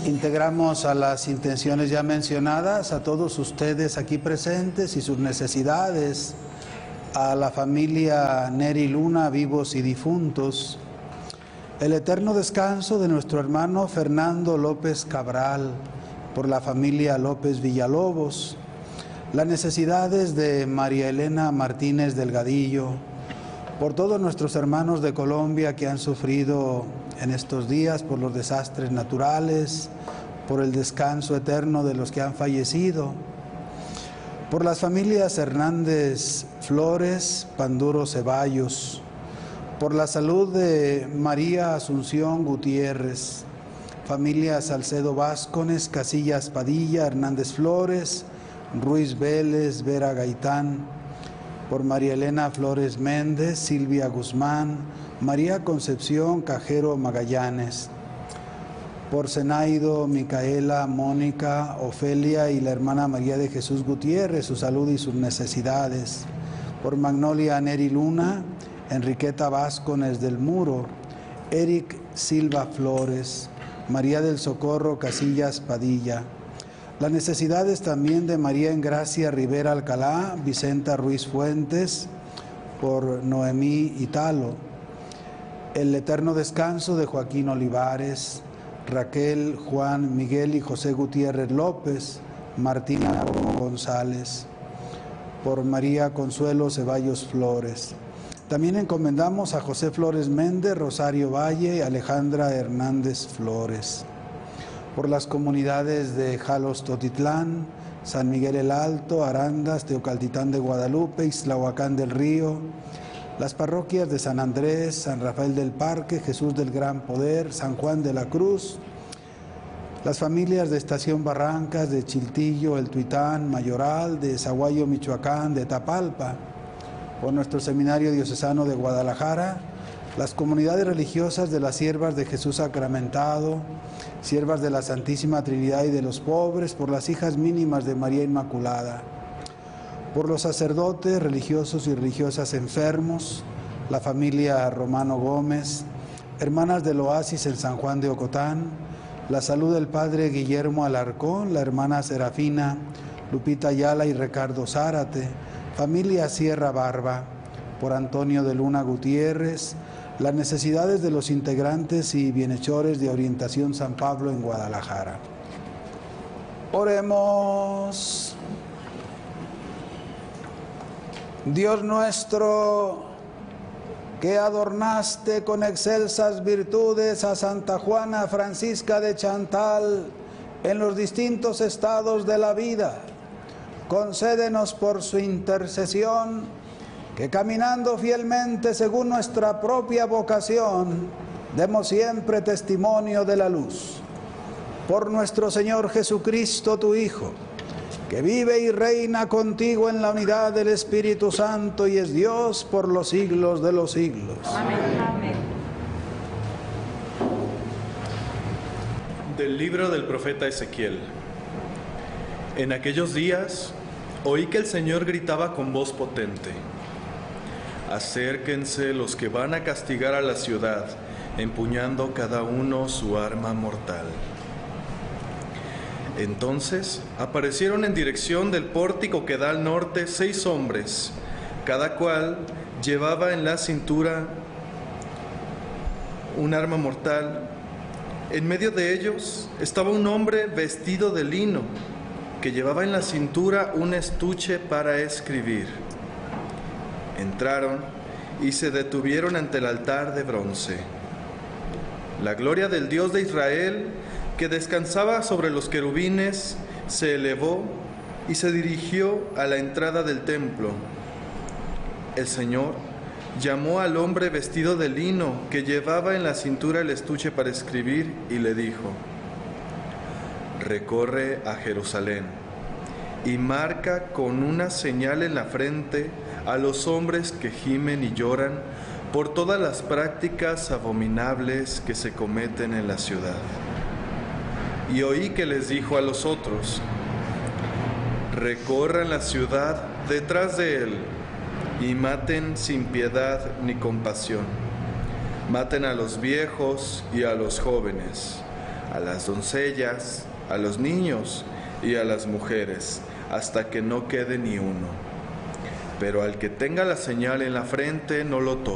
Integramos a las intenciones ya mencionadas a todos ustedes aquí presentes y sus necesidades, a la familia Neri Luna, vivos y difuntos, el eterno descanso de nuestro hermano Fernando López Cabral, por la familia López Villalobos, las necesidades de María Elena Martínez Delgadillo, por todos nuestros hermanos de Colombia que han sufrido en estos días por los desastres naturales, por el descanso eterno de los que han fallecido, por las familias Hernández Flores, Panduro Ceballos, por la salud de María Asunción Gutiérrez, familia Salcedo Vázquez, Casillas Padilla, Hernández Flores, Ruiz Vélez, Vera Gaitán, por María Elena Flores Méndez, Silvia Guzmán, María Concepción Cajero Magallanes, por Zenaido, Micaela, Mónica, Ofelia y la hermana María de Jesús Gutiérrez, su salud y sus necesidades, por Magnolia Neri Luna, Enriqueta Vázquez del Muro, Eric Silva Flores, María del Socorro Casillas Padilla, las necesidades también de María Engracia Rivera Alcalá, Vicenta Ruiz Fuentes, por Noemí Italo, el eterno descanso de Joaquín Olivares, Raquel, Juan, Miguel y José Gutiérrez López, Martina González, por María Consuelo Ceballos Flores. También encomendamos a José Flores Méndez, Rosario Valle, Alejandra Hernández Flores, por las comunidades de Jalos Totitlán, San Miguel el Alto, Arandas, Teocaltitán de Guadalupe, Ixtlahuacán del Río, las parroquias de San Andrés, San Rafael del Parque, Jesús del Gran Poder, San Juan de la Cruz, las familias de Estación Barrancas, de Chiltillo, El Tuitán, Mayoral, de Zaguayo, Michoacán, de Tapalpa, por nuestro Seminario Diocesano de Guadalajara, las comunidades religiosas de las Siervas de Jesús Sacramentado, Siervas de la Santísima Trinidad y de los pobres, por las hijas mínimas de María Inmaculada, por los sacerdotes, religiosos y religiosas enfermos, la familia Romano Gómez, hermanas del Oasis en San Juan de Ocotán, la salud del padre Guillermo Alarcón, la hermana Serafina, Lupita Ayala y Ricardo Zárate, familia Sierra Barba, por Antonio de Luna Gutiérrez, las necesidades de los integrantes y bienhechores de Orientación San Pablo en Guadalajara. Oremos. Dios nuestro, que adornaste con excelsas virtudes a Santa Juana Francisca de Chantal en los distintos estados de la vida, concédenos por su intercesión que caminando fielmente según nuestra propia vocación, demos siempre testimonio de la luz. Por nuestro Señor Jesucristo, tu Hijo, que vive y reina contigo en la unidad del Espíritu Santo y es Dios por los siglos de los siglos. Amén. Amén. Del libro del profeta Ezequiel. En aquellos días oí que el Señor gritaba con voz potente: acérquense los que van a castigar a la ciudad, empuñando cada uno su arma mortal. Entonces aparecieron en dirección del pórtico que da al norte 6 hombres, cada cual llevaba en la cintura un arma mortal. En medio de ellos estaba un hombre vestido de lino, que llevaba en la cintura un estuche para escribir. Entraron y se detuvieron ante el altar de bronce. La gloria del Dios de Israel, que descansaba sobre los querubines, se elevó y se dirigió a la entrada del templo. El Señor llamó al hombre vestido de lino que llevaba en la cintura el estuche para escribir y le dijo: recorre a Jerusalén y marca con una señal en la frente a los hombres que gimen y lloran por todas las prácticas abominables que se cometen en la ciudad. Y oí que les dijo a los otros: recorran la ciudad detrás de él y maten sin piedad ni compasión. Maten a los viejos y a los jóvenes, a las doncellas, a los niños y a las mujeres, hasta que no quede ni uno. Pero al que tenga la señal en la frente no lo toque.